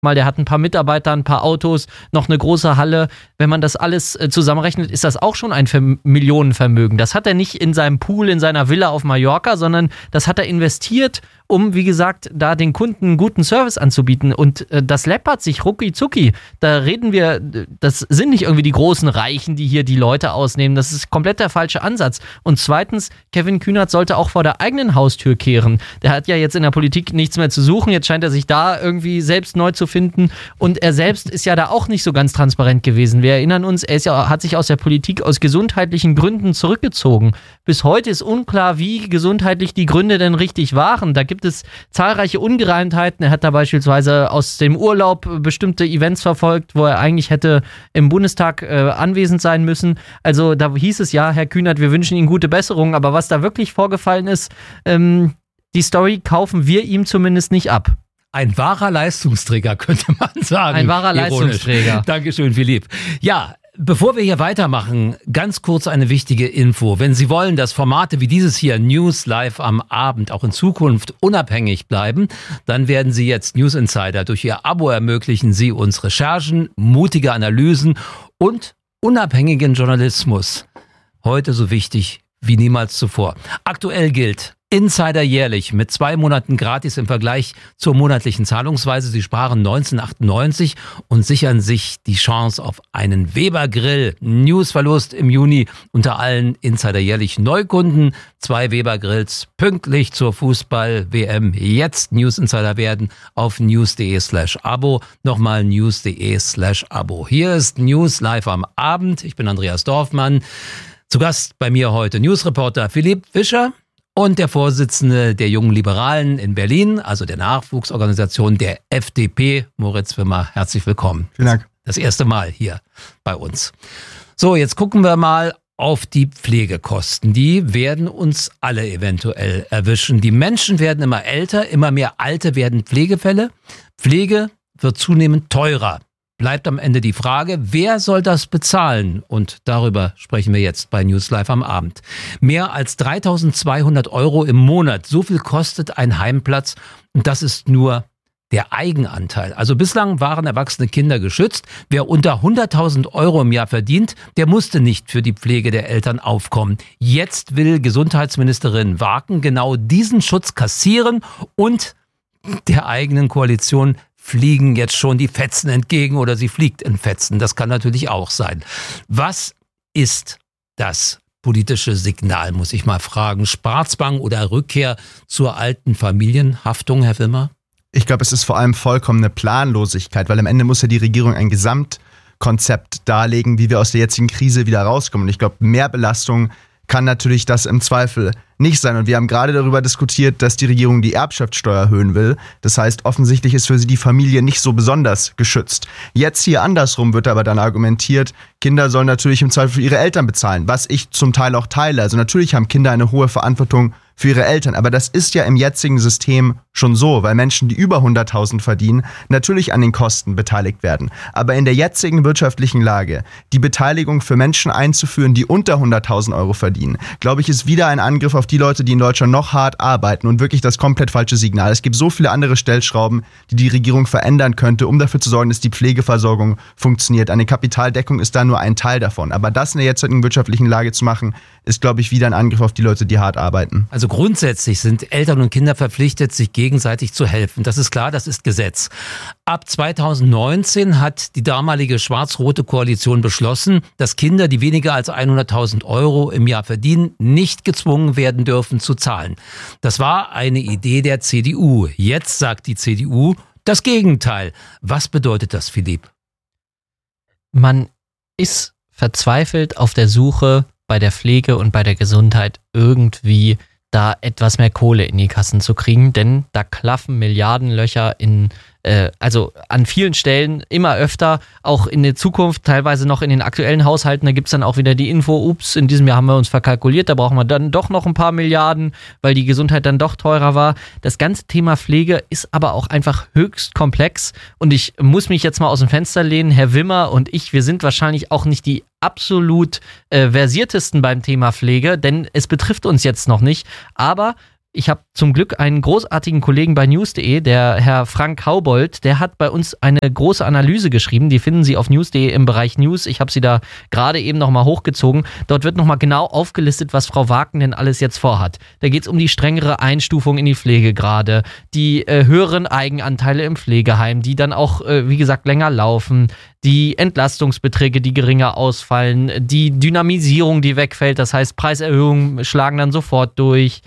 mal, der hat ein paar Mitarbeiter, ein paar Autos, noch eine große Halle. Wenn man das alles zusammenrechnet, ist das auch schon ein Millionenvermögen. Das hat er nicht in seinem Pool, in seiner Villa auf Mallorca, sondern das hat er investiert, um, wie gesagt, da den Kunden einen guten Service anzubieten. Und das läppert sich rucki zucki. Da reden wir, das sind nicht irgendwie die großen Reichen, die hier die Leute ausnehmen. Das ist komplett der falsche Ansatz. Und zweitens, Kevin Kühnert sollte auch vor der eigenen Haustür kehren. Der hat ja jetzt in der Politik nichts mehr zu suchen. Jetzt scheint er sich da irgendwie selbst neu zu finden. Und er selbst ist ja da auch nicht so ganz transparent gewesen. Wir erinnern uns, hat sich aus der Politik aus gesundheitlichen Gründen zurückgezogen. Bis heute ist unklar, wie gesundheitlich die Gründe denn richtig waren. Da gibt es zahlreiche Ungereimtheiten. Er hat da beispielsweise aus dem Urlaub bestimmte Events verfolgt, wo er eigentlich hätte im Bundestag anwesend sein müssen. Also da hieß es ja, Herr Kühnert, wir wünschen Ihnen gute Besserung. Aber was da wirklich vorgefallen ist, die Story kaufen wir ihm zumindest nicht ab. Ein wahrer Leistungsträger, könnte man sagen. Ein wahrer Leistungsträger. Dankeschön, Philipp. Ja, bevor wir hier weitermachen, ganz kurz eine wichtige Info. Wenn Sie wollen, dass Formate wie dieses hier, News Live am Abend, auch in Zukunft unabhängig bleiben, dann werden Sie jetzt News Insider. Durch Ihr Abo ermöglichen Sie uns Recherchen, mutige Analysen und unabhängigen Journalismus. Heute so wichtig wie niemals zuvor. Aktuell gilt: Insider jährlich mit 2 Monaten gratis im Vergleich zur monatlichen Zahlungsweise. Sie sparen 1998 und sichern sich die Chance auf einen Weber Grill. Newsverlust im Juni unter allen Insider jährlich Neukunden. 2 Weber Grills pünktlich zur Fußball-WM. Jetzt News Insider werden auf news.de/Abo. Nochmal news.de/Abo. Hier ist News Live am Abend. Ich bin Andreas Dorfmann. Zu Gast bei mir heute Newsreporter Philipp Fischer und der Vorsitzende der Jungen Liberalen in Berlin, also der Nachwuchsorganisation der FDP, Moritz Wimmer. Herzlich willkommen. Vielen Dank. Das erste Mal hier bei uns. So, jetzt gucken wir mal auf die Pflegekosten. Die werden uns alle eventuell erwischen. Die Menschen werden immer älter, immer mehr Alte werden Pflegefälle. Pflege wird zunehmend teurer. Bleibt am Ende die Frage, wer soll das bezahlen? Und darüber sprechen wir jetzt bei News Live am Abend. Mehr als 3.200 € im Monat, so viel kostet ein Heimplatz. Und das ist nur der Eigenanteil. Also bislang waren erwachsene Kinder geschützt. Wer unter 100.000 € im Jahr verdient, der musste nicht für die Pflege der Eltern aufkommen. Jetzt will Gesundheitsministerin Waken genau diesen Schutz kassieren und der eigenen Koalition fliegen jetzt schon die Fetzen entgegen oder sie fliegt in Fetzen. Das kann natürlich auch sein. Was ist das politische Signal, muss ich mal fragen? Sparzwang oder Rückkehr zur alten Familienhaftung, Herr Wimmer? Ich glaube, es ist vor allem vollkommene Planlosigkeit, weil am Ende muss ja die Regierung ein Gesamtkonzept darlegen, wie wir aus der jetzigen Krise wieder rauskommen. Und ich glaube, mehr Belastung kann natürlich das im Zweifel nicht sein. Und wir haben gerade darüber diskutiert, dass die Regierung die Erbschaftssteuer erhöhen will. Das heißt, offensichtlich ist für sie die Familie nicht so besonders geschützt. Jetzt hier andersrum wird aber dann argumentiert, Kinder sollen natürlich im Zweifel für ihre Eltern bezahlen, was ich zum Teil auch teile. Also natürlich haben Kinder eine hohe Verantwortung für ihre Eltern, aber das ist ja im jetzigen System schon so, weil Menschen, die über 100.000 verdienen, natürlich an den Kosten beteiligt werden. Aber in der jetzigen wirtschaftlichen Lage, die Beteiligung für Menschen einzuführen, die unter 100.000 € verdienen, glaube ich, ist wieder ein Angriff auf die Leute, die in Deutschland noch hart arbeiten und wirklich das komplett falsche Signal. Es gibt so viele andere Stellschrauben, die die Regierung verändern könnte, um dafür zu sorgen, dass die Pflegeversorgung funktioniert. Eine Kapitaldeckung ist da nur ein Teil davon. Aber das in der jetzigen wirtschaftlichen Lage zu machen, ist, glaube ich, wieder ein Angriff auf die Leute, die hart arbeiten. Also grundsätzlich sind Eltern und Kinder verpflichtet, sich gegenseitig zu helfen. Das ist klar, das ist Gesetz. Ab 2019 hat die damalige schwarz-rote Koalition beschlossen, dass Kinder, die weniger als 100.000 € im Jahr verdienen, nicht gezwungen werden dürfen zu zahlen. Das war eine Idee der CDU. Jetzt sagt die CDU das Gegenteil. Was bedeutet das, Philipp? Man ist verzweifelt auf der Suche bei der Pflege und bei der Gesundheit irgendwie da etwas mehr Kohle in die Kassen zu kriegen, denn da klaffen Milliardenlöcher also an vielen Stellen immer öfter, auch in der Zukunft, teilweise noch in den aktuellen Haushalten, da gibt es dann auch wieder die Info, ups, in diesem Jahr haben wir uns verkalkuliert, da brauchen wir dann doch noch ein paar Milliarden, weil die Gesundheit dann doch teurer war. Das ganze Thema Pflege ist aber auch einfach höchst komplex und ich muss mich jetzt mal aus dem Fenster lehnen, Herr Wimmer und ich, wir sind wahrscheinlich auch nicht die absolut versiertesten beim Thema Pflege, denn es betrifft uns jetzt noch nicht, aber Ich habe zum Glück einen großartigen Kollegen bei news.de, der Herr Frank Haubold, der hat bei uns eine große Analyse geschrieben. Die finden Sie auf news.de im Bereich News. Ich habe sie da gerade eben nochmal hochgezogen. Dort wird nochmal genau aufgelistet, was Frau Waken denn alles jetzt vorhat. Da geht es um die strengere Einstufung in die Pflegegrade, die höheren Eigenanteile im Pflegeheim, die dann auch, wie gesagt, länger laufen, die Entlastungsbeträge, die geringer ausfallen, die Dynamisierung, die wegfällt, das heißt Preiserhöhungen schlagen dann sofort durch,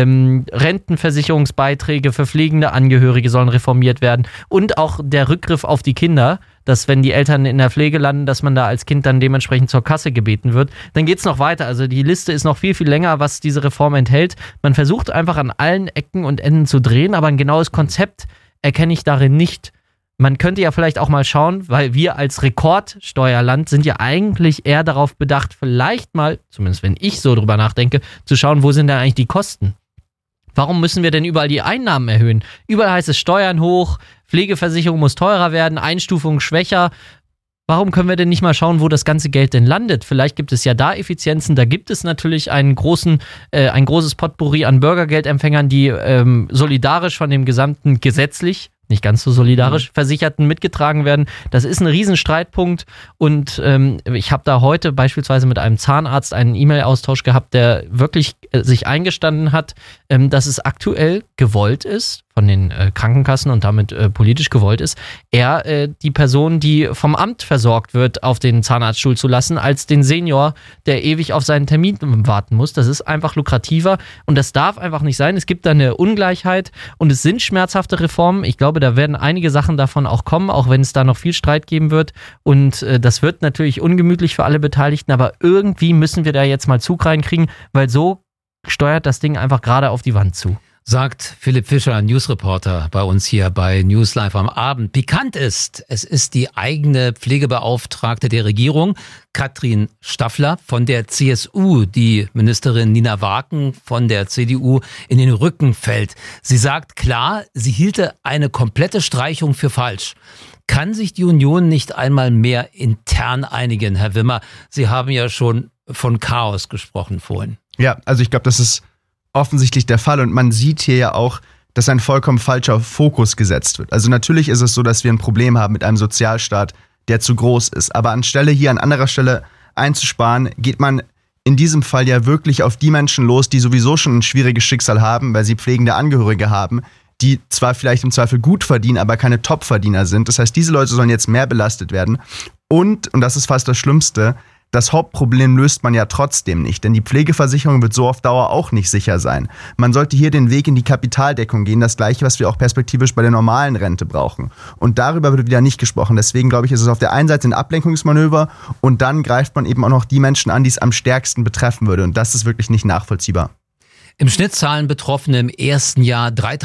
Rentenversicherungsbeiträge für pflegende Angehörige sollen reformiert werden und auch der Rückgriff auf die Kinder, dass wenn die Eltern in der Pflege landen, dass man da als Kind dann dementsprechend zur Kasse gebeten wird. Dann geht's noch weiter, also die Liste ist noch viel, viel länger, was diese Reform enthält. Man versucht einfach an allen Ecken und Enden zu drehen, aber ein genaues Konzept erkenne ich darin nicht. Man könnte ja vielleicht auch mal schauen, weil wir als Rekordsteuerland sind ja eigentlich eher darauf bedacht, vielleicht mal, zumindest wenn ich so drüber nachdenke, zu schauen, wo sind denn eigentlich die Kosten? Warum müssen wir denn überall die Einnahmen erhöhen? Überall heißt es Steuern hoch, Pflegeversicherung muss teurer werden, Einstufung schwächer. Warum können wir denn nicht mal schauen, wo das ganze Geld denn landet? Vielleicht gibt es ja da Effizienzen. Da gibt es natürlich ein großes Potpourri an Bürgergeldempfängern, die solidarisch von dem gesamten gesetzlich, nicht ganz so solidarisch, Versicherten mitgetragen werden. Das ist ein Riesenstreitpunkt und ich habe da heute beispielsweise mit einem Zahnarzt einen E-Mail-Austausch gehabt, der wirklich sich eingestanden hat, dass es aktuell gewollt ist, von den Krankenkassen und damit politisch gewollt ist, eher die Person, die vom Amt versorgt wird, auf den Zahnarztstuhl zu lassen, als den Senior, der ewig auf seinen Termin warten muss. Das ist einfach lukrativer und das darf einfach nicht sein. Es gibt da eine Ungleichheit und es sind schmerzhafte Reformen. Ich glaube, da werden einige Sachen davon auch kommen, auch wenn es da noch viel Streit geben wird und das wird natürlich ungemütlich für alle Beteiligten, aber irgendwie müssen wir da jetzt mal Zug reinkriegen, weil so steuert das Ding einfach gerade auf die Wand zu. Sagt Philipp Fischer, Newsreporter bei uns hier bei News Live am Abend. Pikant ist, es ist die eigene Pflegebeauftragte der Regierung, Katrin Staffler von der CSU, die Ministerin Nina Waken von der CDU in den Rücken fällt. Sie sagt klar, sie hielte eine komplette Streichung für falsch. Kann sich die Union nicht einmal mehr intern einigen, Herr Wimmer? Sie haben ja schon von Chaos gesprochen vorhin. Ja, also ich glaube, das ist offensichtlich der Fall und man sieht hier ja auch, dass ein vollkommen falscher Fokus gesetzt wird. Also natürlich ist es so, dass wir ein Problem haben mit einem Sozialstaat, der zu groß ist, aber anstelle hier an anderer Stelle einzusparen, geht man in diesem Fall ja wirklich auf die Menschen los, die sowieso schon ein schwieriges Schicksal haben, weil sie pflegende Angehörige haben, die zwar vielleicht im Zweifel gut verdienen, aber keine Top-Verdiener sind. Das heißt, diese Leute sollen jetzt mehr belastet werden und das ist fast das Schlimmste, das Hauptproblem löst man ja trotzdem nicht, denn die Pflegeversicherung wird so auf Dauer auch nicht sicher sein. Man sollte hier den Weg in die Kapitaldeckung gehen, das Gleiche, was wir auch perspektivisch bei der normalen Rente brauchen. Und darüber wird wieder nicht gesprochen. Deswegen glaube ich, ist es auf der einen Seite ein Ablenkungsmanöver und dann greift man eben auch noch die Menschen an, die es am stärksten betreffen würde. Und das ist wirklich nicht nachvollziehbar. Im Schnitt zahlen Betroffene im ersten Jahr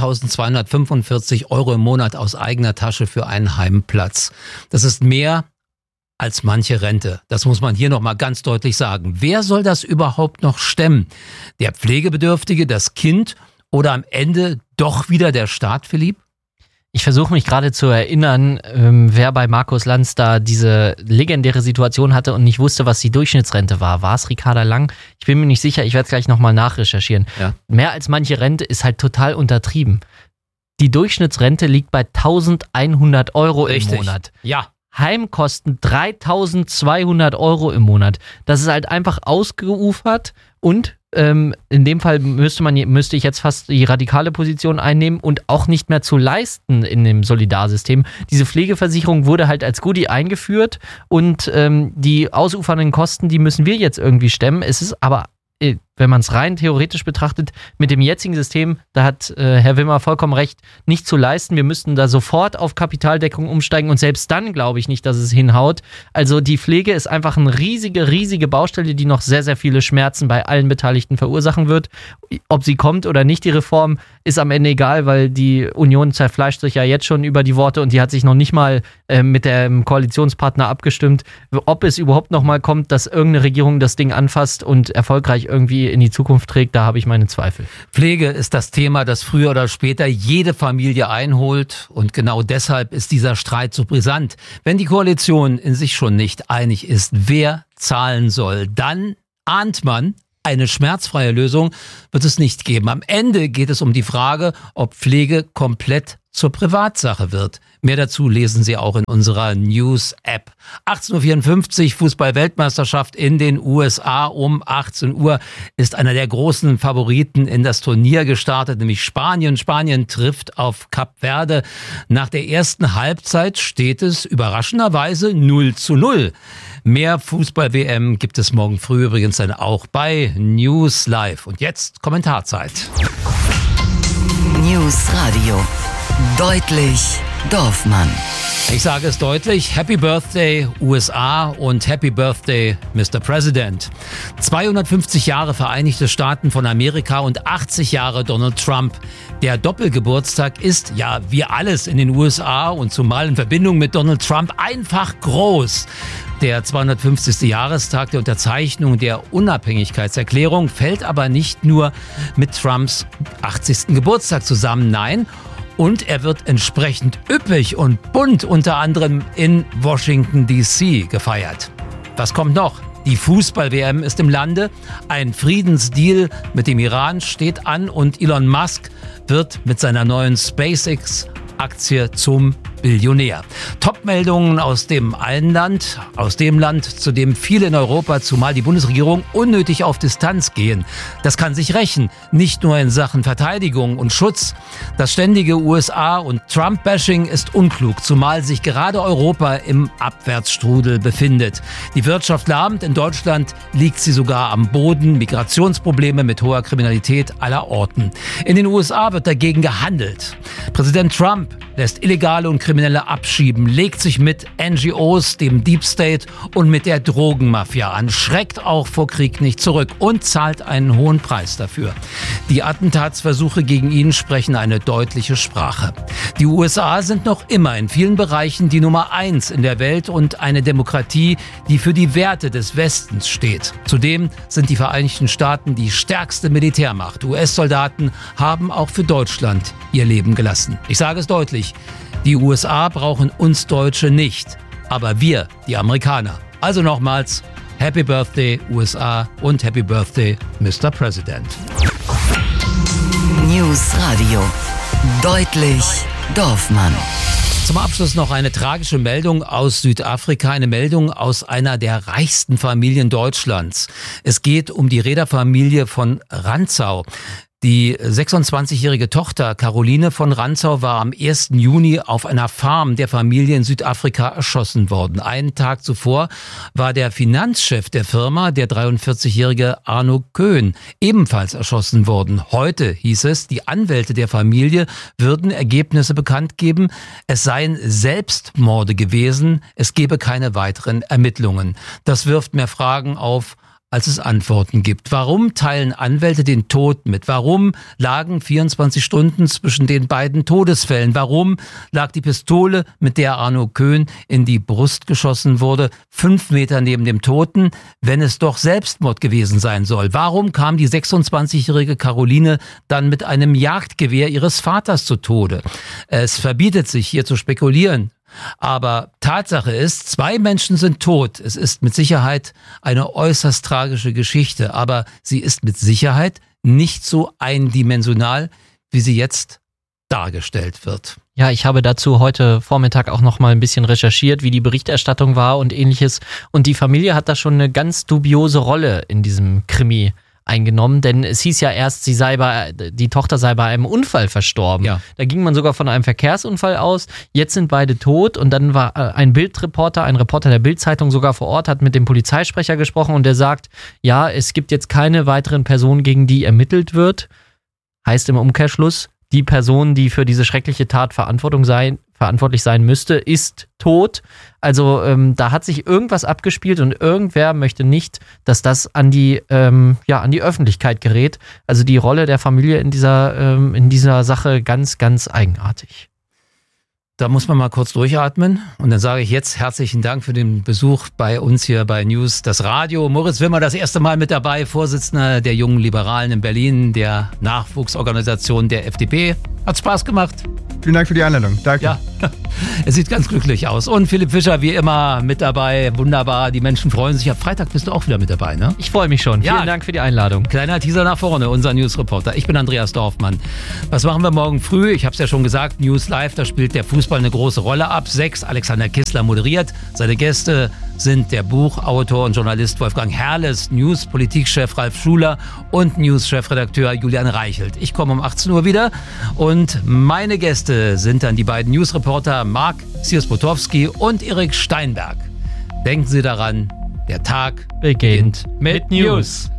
3.245 € im Monat aus eigener Tasche für einen Heimplatz. Das ist mehr als manche Rente. Das muss man hier nochmal ganz deutlich sagen. Wer soll das überhaupt noch stemmen? Der Pflegebedürftige, das Kind oder am Ende doch wieder der Staat, Philipp? Ich versuche mich gerade zu erinnern, wer bei Markus Lanz da diese legendäre Situation hatte und nicht wusste, was die Durchschnittsrente war. War es Ricarda Lang? Ich bin mir nicht sicher, ich werde es gleich nochmal nachrecherchieren. Ja. Mehr als manche Rente ist halt total untertrieben. Die Durchschnittsrente liegt bei 1.100 € im Monat. Ja. Heimkosten 3.200 € im Monat. Das ist halt einfach ausgeufert und in dem Fall müsste ich jetzt fast die radikale Position einnehmen und auch nicht mehr zu leisten in dem Solidarsystem. Diese Pflegeversicherung wurde halt als Goodie eingeführt und die ausufernden Kosten, die müssen wir jetzt irgendwie stemmen. Es ist aber, wenn man es rein theoretisch betrachtet, mit dem jetzigen System, da hat Herr Wimmer vollkommen recht, nicht zu leisten. Wir müssten da sofort auf Kapitaldeckung umsteigen und selbst dann glaube ich nicht, dass es hinhaut. Also die Pflege ist einfach eine riesige Baustelle, die noch sehr, sehr viele Schmerzen bei allen Beteiligten verursachen wird. Ob sie kommt oder nicht, die Reform, ist am Ende egal, weil die Union zerfleischt sich ja jetzt schon über die Worte und die hat sich noch nicht mal mit dem Koalitionspartner abgestimmt, ob es überhaupt noch mal kommt, dass irgendeine Regierung das Ding anfasst und erfolgreich irgendwie in die Zukunft trägt, da habe ich meine Zweifel. Pflege ist das Thema, das früher oder später jede Familie einholt und genau deshalb ist dieser Streit so brisant. Wenn die Koalition in sich schon nicht einig ist, wer zahlen soll, dann ahnt man, Eine schmerzfreie Lösung wird es nicht geben. Am Ende geht es um die Frage, ob Pflege komplett zur Privatsache wird. Mehr dazu lesen Sie auch in unserer News-App. 18.54 Uhr, Fußball-Weltmeisterschaft in den USA. Um 18 Uhr ist einer der großen Favoriten in das Turnier gestartet, nämlich Spanien. Spanien trifft auf Kap Verde. Nach der ersten Halbzeit steht es überraschenderweise 0:0. Mehr Fußball-WM gibt es morgen früh übrigens dann auch bei News Live. Und jetzt Kommentarzeit. News Radio. Deutlich Dorfmann. Ich sage es deutlich, Happy Birthday USA und Happy Birthday Mr. President. 250 Jahre Vereinigte Staaten von Amerika und 80 Jahre Donald Trump. Der Doppelgeburtstag ist, ja, wie alles in den USA und zumal in Verbindung mit Donald Trump, einfach groß. Der 250. Jahrestag der Unterzeichnung der Unabhängigkeitserklärung fällt aber nicht nur mit Trumps 80. Geburtstag zusammen, nein. Und er wird entsprechend üppig und bunt unter anderem in Washington D.C. gefeiert. Was kommt noch? Die Fußball-WM ist im Lande. Ein Friedensdeal mit dem Iran steht an und Elon Musk wird mit seiner neuen SpaceX-Aktie zum Billionär. Top-Meldungen aus dem Land, zu dem viele in Europa, zumal die Bundesregierung, unnötig auf Distanz gehen. Das kann sich rächen, nicht nur in Sachen Verteidigung und Schutz. Das ständige USA- und Trump-Bashing ist unklug, zumal sich gerade Europa im Abwärtsstrudel befindet. Die Wirtschaft lahmt, in Deutschland liegt sie sogar am Boden, Migrationsprobleme mit hoher Kriminalität aller Orten. In den USA wird dagegen gehandelt. Präsident Trump lässt Illegale und Kriminelle abschieben, legt sich mit NGOs, dem Deep State und mit der Drogenmafia an, schreckt auch vor Krieg nicht zurück und zahlt einen hohen Preis dafür. Die Attentatsversuche gegen ihn sprechen eine deutliche Sprache. Die USA sind noch immer in vielen Bereichen die Nummer 1 in der Welt und eine Demokratie, die für die Werte des Westens steht. Zudem sind die Vereinigten Staaten die stärkste Militärmacht. US-Soldaten haben auch für Deutschland ihr Leben gelassen. Ich sage es deutlich, die USA brauchen uns Deutsche nicht, aber wir, die Amerikaner. Also nochmals, Happy Birthday USA und Happy Birthday Mr. President. News Radio. Deutlich Dorfmann. Zum Abschluss noch eine tragische Meldung aus Südafrika, eine Meldung aus einer der reichsten Familien Deutschlands. Es geht um die Reederfamilie von Rantzau. Die 26-jährige Tochter Caroline von Rantzau war am 1. Juni auf einer Farm der Familie in Südafrika erschossen worden. Einen Tag zuvor war der Finanzchef der Firma, der 43-jährige Arno Köhn, ebenfalls erschossen worden. Heute hieß es, die Anwälte der Familie würden Ergebnisse bekannt geben. Es seien Selbstmorde gewesen. Es gebe keine weiteren Ermittlungen. Das wirft mehr Fragen auf, als es Antworten gibt. Warum teilen Anwälte den Tod mit? Warum lagen 24 Stunden zwischen den beiden Todesfällen? Warum lag die Pistole, mit der Arno Köhn in die Brust geschossen wurde, 5 Meter neben dem Toten, wenn es doch Selbstmord gewesen sein soll? Warum kam die 26-jährige Caroline dann mit einem Jagdgewehr ihres Vaters zu Tode? Es verbietet sich, hier zu spekulieren. Aber Tatsache ist, 2 Menschen sind tot. Es ist mit Sicherheit eine äußerst tragische Geschichte, aber sie ist mit Sicherheit nicht so eindimensional, wie sie jetzt dargestellt wird. Ja, ich habe dazu heute Vormittag auch noch mal ein bisschen recherchiert, wie die Berichterstattung war und ähnliches. Und die Familie hat da schon eine ganz dubiose Rolle in diesem Krimi eingenommen, denn es hieß ja erst, die Tochter sei bei einem Unfall verstorben. Ja. Da ging man sogar von einem Verkehrsunfall aus. Jetzt sind beide tot und dann war ein Bildreporter, ein Reporter der Bild-Zeitung sogar vor Ort, hat mit dem Polizeisprecher gesprochen und der sagt, ja, es gibt jetzt keine weiteren Personen, gegen die ermittelt wird. Heißt im Umkehrschluss, die Person, die für diese schreckliche Tat verantwortlich sein müsste, ist tot. Also da hat sich irgendwas abgespielt und irgendwer möchte nicht, dass das an die Öffentlichkeit gerät. Also die Rolle der Familie in dieser Sache ganz, ganz eigenartig. Da muss man mal kurz durchatmen. Und dann sage ich jetzt herzlichen Dank für den Besuch bei uns hier bei News das Radio. Moritz Wimmer das erste Mal mit dabei, Vorsitzender der Jungen Liberalen in Berlin, der Nachwuchsorganisation der FDP. Hat Spaß gemacht. Vielen Dank für die Einladung. Danke. Ja, er sieht ganz glücklich aus. Und Philipp Fischer wie immer mit dabei. Wunderbar, die Menschen freuen sich. Am Freitag bist du auch wieder mit dabei, ne? Ich freue mich schon. Ja. Vielen Dank für die Einladung. Kleiner Teaser nach vorne, unser Newsreporter. Ich bin Andreas Dorfmann. Was machen wir morgen früh? Ich habe es ja schon gesagt, News Live, da spielt der Fußball eine große Rolle ab. 6, Alexander Kissler moderiert. Seine Gäste sind der Buchautor und Journalist Wolfgang Herrles, News-Politikchef Ralf Schuler und News-Chefredakteur Julian Reichelt. Ich komme um 18 Uhr wieder und meine Gäste sind dann die beiden Newsreporter Marc Siers-Potowski und Erik Steinberg. Denken Sie daran, der Tag beginnt mit News.